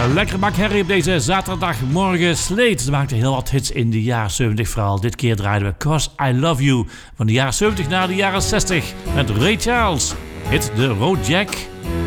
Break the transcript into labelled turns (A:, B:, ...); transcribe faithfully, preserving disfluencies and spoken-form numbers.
A: Een lekkere bak herrie op deze zaterdagmorgen. Slate maakte heel wat hits in de jaren zeventig vooral. Dit keer draaiden we 'Cause I Love You van de jaren zeventig naar de jaren zestig met Ray Charles. Hit de Road Jack.